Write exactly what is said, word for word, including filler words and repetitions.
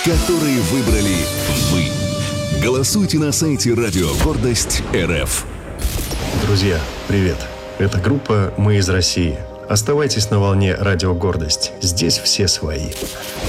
которые выбрали вы. Голосуйте на сайте Радио Гордость РФ. Друзья, привет. Это группа «Мы из России». Оставайтесь на волне Радио Гордость. Здесь все свои.